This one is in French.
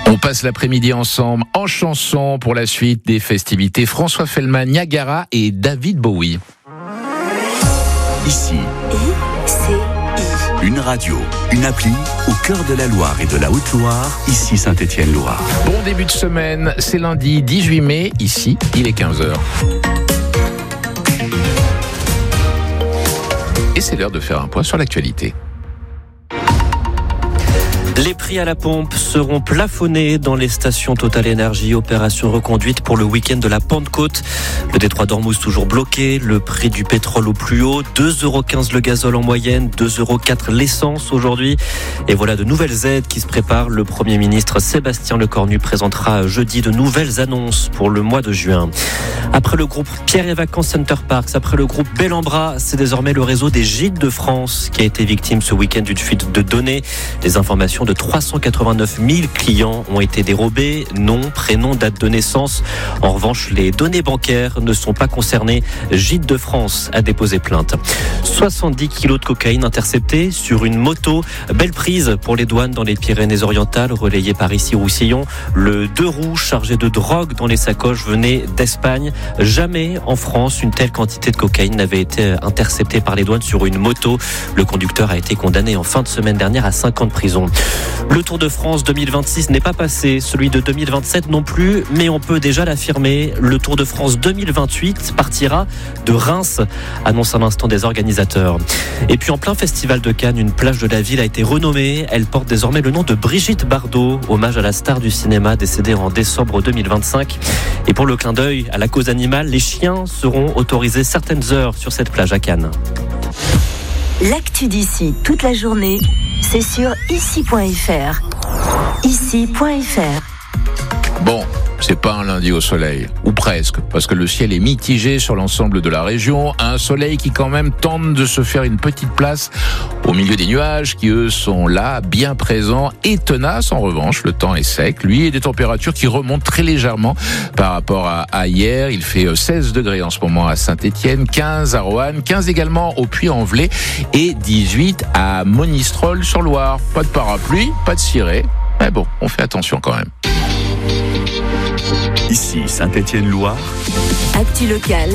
On passe l'après-midi ensemble en chanson pour la suite des festivités. François Fellman, Niagara et David Bowie. Ici, une radio, une appli au cœur de la Loire et de la Haute-Loire, ici Saint-Étienne-Loire. Bon début de semaine, c'est lundi 18 mai, ici il est 15h. Et c'est l'heure de faire un point sur l'actualité. Les prix à la pompe seront plafonnés dans les stations Total Énergie. Opération reconduite pour le week-end de la Pentecôte. Le détroit d'Ormuz toujours bloqué. Le prix du pétrole au plus haut. 2,15 € le gazole en moyenne. 2,04 € l'essence aujourd'hui. Et voilà de nouvelles aides qui se préparent. Le Premier ministre Sébastien Lecornu présentera jeudi de nouvelles annonces pour le mois de juin. Après le groupe Pierre et Vacances Center Parks, après le groupe Bellambra, c'est désormais le réseau des Gîtes de France qui a été victime ce week-end d'une fuite de données. Les informations de 389 000 clients ont été dérobés. Nom, prénom, date de naissance. En revanche, les données bancaires ne sont pas concernées. Gîtes de France a déposé plainte. 70 kilos de cocaïne interceptés sur une moto. Belle prise pour les douanes dans les Pyrénées-Orientales, relayée par Issy-Roussillon. Le 2 roues chargé de drogue dans les sacoches venait d'Espagne. Jamais en France une telle quantité de cocaïne n'avait été interceptée par les douanes sur une moto. Le conducteur a été condamné en fin de semaine dernière à 5 ans de prison. Le Tour de France 2026 n'est pas passé, celui de 2027 non plus, mais on peut déjà l'affirmer, le Tour de France 2028 partira de Reims, annonce à l'instant des organisateurs. Et puis en plein festival de Cannes, une plage de la ville a été renommée, elle porte désormais le nom de Brigitte Bardot, hommage à la star du cinéma décédée en décembre 2025. Et pour le clin d'œil à la cause animale, les chiens seront autorisés certaines heures sur cette plage à Cannes. L'actu d'ici toute la journée, c'est sur ici.fr. Ici.fr. Bon, c'est pas un lundi au soleil, ou presque, parce que le ciel est mitigé sur l'ensemble de la région. Un soleil qui quand même tente de se faire une petite place au milieu des nuages qui, eux, sont là, bien présents et tenaces. En revanche, le temps est sec, lui, et des températures qui remontent très légèrement par rapport à hier. Il fait 16 degrés en ce moment à Saint-Étienne, 15 à Roanne, 15 également au Puy-en-Velay et 18 à Monistrol-sur-Loire. Pas de parapluie, pas de ciré, mais bon, on fait attention quand même. Ici Saint-Étienne-Loire. Actu locale